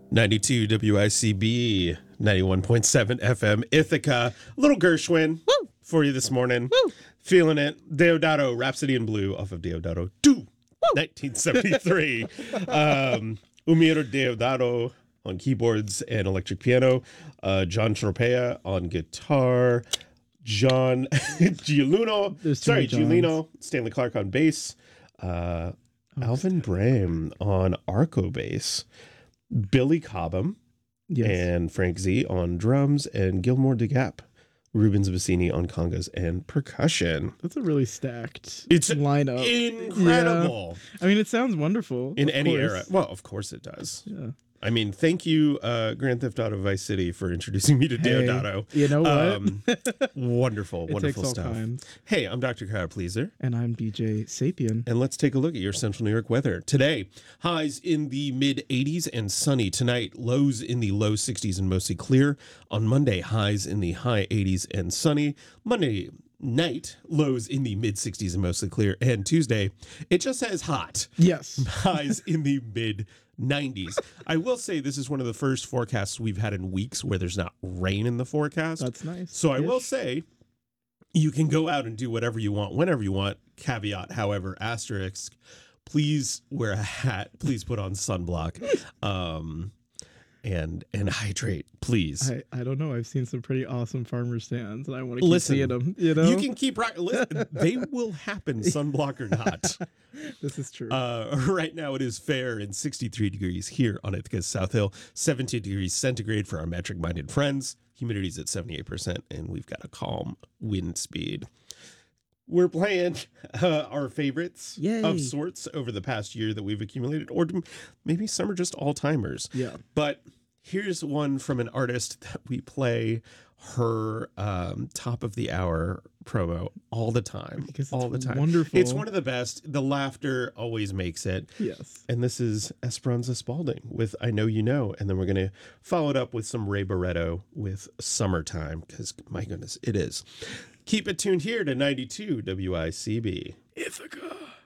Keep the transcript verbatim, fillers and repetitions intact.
ninety-two W I C B, ninety-one point seven F M Ithaca. A little Gershwin Woo! For you this morning. Woo! Feeling it. Deodato, Rhapsody in Blue off of Deodato two, nineteen seventy-three. um, Umiro Deodato on keyboards and electric piano. Uh, John Tropea on guitar. John Giuluno, sorry, Giulino, Stanley Clark on bass. Uh, oh, Alvin Brame on arco bass. Billy Cobham yes. and Frank Z on drums, and Gilmore DeGap, Rubens Bassini on congas and percussion. That's a really stacked it's lineup. Incredible. Yeah. I mean, it sounds wonderful. In any course. Era. Well, of course it does. Yeah. I mean, thank you, uh, Grand Theft Auto Vice City, for introducing me to hey, Deodato. You know what? Um, wonderful, wonderful takes stuff. All kinds. Hey, I'm Doctor Crowd Pleaser. And I'm D J Sapien. And let's take a look at your Central New York weather. Today, highs in the mid eighties and sunny. Tonight, lows in the low sixties and mostly clear. On Monday, highs in the high eighties and sunny. Monday night, lows in the mid sixties and mostly clear. And Tuesday, it just says hot. Yes. Highs in the mid nineties. I will say this is one of the first forecasts we've had in weeks where there's not rain in the forecast. That's nice. So I will say you can go out and do whatever you want, whenever you want. Caveat, however, asterisk, please wear a hat. Please put on sunblock. Um, and and hydrate, please. I, I don't know. I've seen some pretty awesome farmer stands, and I want to keep Listen, seeing them. You know, you can keep rock. Listen, they will happen, sunblock or not. This is true. Uh, right now, it is fair and sixty-three degrees here on Ithaca's South Hill, seventeen degrees centigrade for our metric-minded friends. Humidity's at seventy-eight percent, and we've got a calm wind speed. We're playing uh, our favorites Yay. Of sorts over the past year that we've accumulated, or maybe some are just all-timers. Yeah. But here's one from an artist that we play her um, top of the hour promo all the time. Because all the time. Wonderful. It's one of the best. The laughter always makes it. Yes. And this is Esperanza Spalding with I Know You Know. And then we're going to follow it up with some Ray Barretto with Summertime, because my goodness, it is. Keep it tuned here to ninety-two W I C B. Ithaca.